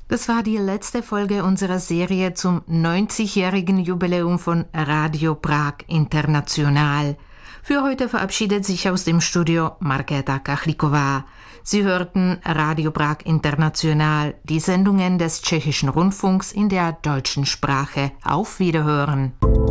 Das war die letzte Folge unserer Serie zum 90-jährigen Jubiläum von Radio Prag International. Für heute verabschiedet sich aus dem Studio Markéta Kachliková. Sie hörten Radio Prag International, die Sendungen des Tschechischen Rundfunks in der deutschen Sprache. Auf Wiederhören.